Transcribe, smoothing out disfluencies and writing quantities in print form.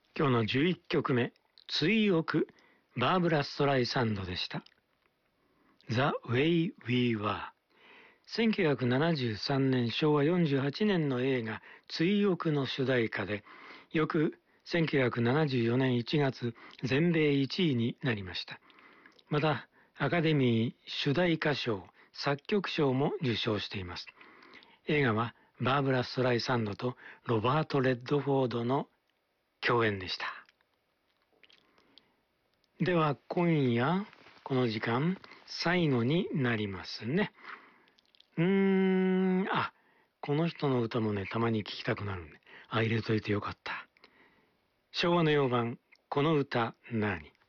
今日の11曲目、追憶、バーブラ・ストライサンドでした。The Way We Were。1973年昭和48年の映画追憶の主題歌で、翌1974年1月全米1位になりました。またアカデミー主題歌賞、作曲賞も受賞しています。映画はバーブラ・ストライサンドとロバート・レッドフォードの共演でした。では今夜この時間最後になりますね。この人の歌もね、たまに聴きたくなるんで、入れといてよかった。昭和の洋版、この歌何？